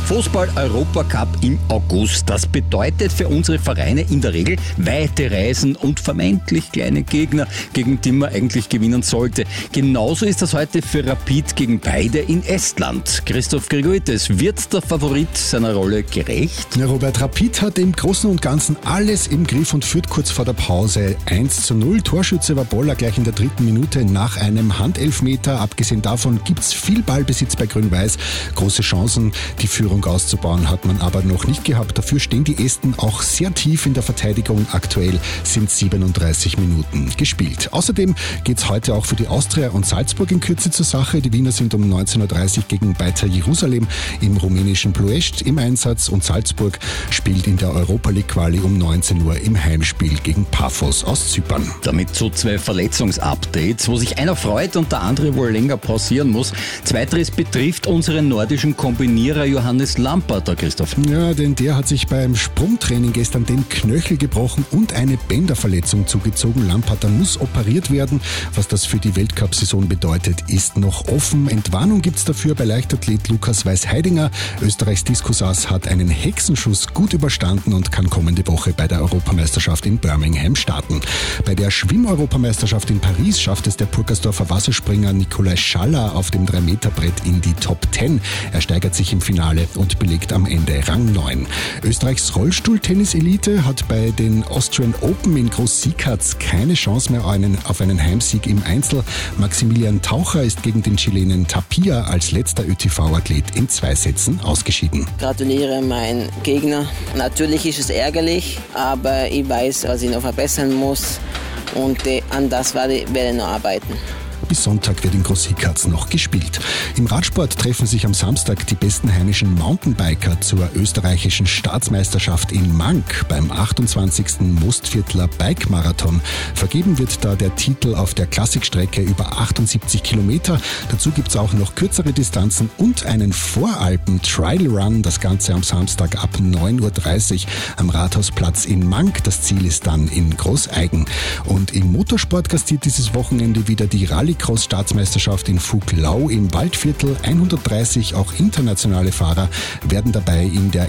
Fußball-Europacup im August. Das bedeutet für unsere Vereine in der Regel weite Reisen und vermeintlich kleine Gegner, gegen die man eigentlich gewinnen sollte. Genauso ist das heute für Rapid gegen beide in Estland. Christoph Grigoritis, wird der Favorit seiner Rolle gerecht? Ja, Robert, Rapid hat im Großen und Ganzen alles im Griff und führt kurz vor der Pause 1:0. Torschütze war Boller gleich in der 3. Minute nach einem Handelfmeter. Abgesehen davon gibt's viel Ballbesitz bei Grün-Weiß. Große Chancen, die Führung auszubauen, hat man aber noch nicht gehabt. Dafür stehen die Esten auch sehr tief in der Verteidigung. Aktuell sind 37 Minuten gespielt. Außerdem geht's heute auch für die Austria und Salzburg in Kürze zur Sache. Die Wiener sind um 19.30 Uhr gegen Beitar Jerusalem im rumänischen Ploiești im Einsatz und Salzburg spielt in der Europa League Quali um 19 Uhr im Heimspiel gegen Paphos aus Zypern. Damit so 2 Verletzungsupdates, wo sich einer freut und der andere wohl länger pausieren muss. Zweiteres betrifft unseren nordischen Kombinierer Johannes Lamperter, Christoph. Ja, denn der hat sich beim Sprungtraining gestern den Knöchel gebrochen und eine Bänderverletzung zugezogen. Lamperter muss operiert werden. Was das für die Weltcup-Saison bedeutet, ist noch offen. Entwarnung gibt's dafür bei Leichtathlet Lukas Weiß-Heidinger. Österreichs Diskusass hat einen Hexenschuss gut überstanden und kann kommende Woche bei der Europameisterschaft in Birmingham starten. Bei der Schwimm-Europameisterschaft in Paris schafft es der Purkersdorfer Wasserspringer Nikolai Schaller auf dem 3-Meter-Brett in die Top 10. Er steigert sich im Finale und belegt am Ende Rang 9. Österreichs Rollstuhltennis-Elite hat bei den Austrian Open in Groß-Siekatz keine Chance mehr auf einen Heimsieg im Einzel. Maximilian Taucher ist gegen den Chilenen Tapia als letzter ÖTV-Athlet in 2 Sätzen ausgeschieden. Gratuliere mein Gegner. Natürlich ist es ärgerlich, aber ich weiß, was ich noch verbessern muss und an das werde ich noch arbeiten. Bis Sonntag wird in Groß-Siekatz noch gespielt. Im Radsport treffen sich am Samstag die besten heimischen Mountainbiker zur österreichischen Staatsmeisterschaft in Mank beim 28. Mostviertler Bike-Marathon. Vergeben wird da der Titel auf der Klassikstrecke über 78 Kilometer. Dazu gibt's auch noch kürzere Distanzen und einen Voralpen-Trial-Run. Das Ganze am Samstag ab 9.30 Uhr am Rathausplatz in Mank. Das Ziel ist dann in Großeigen. Und im Motorsport gastiert dieses Wochenende wieder die Rallycross-Staatsmeisterschaft in Voglau im Waldviertel. 130 auch internationale Fahrer werden dabei in der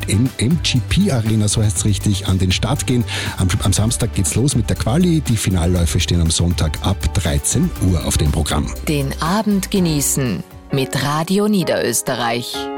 MGP-Arena, so heißt es richtig, an den Start gehen. Am Samstag geht's los mit der Quali. Die Finalläufe stehen am Sonntag ab 13 Uhr auf dem Programm. Den Abend genießen mit Radio Niederösterreich.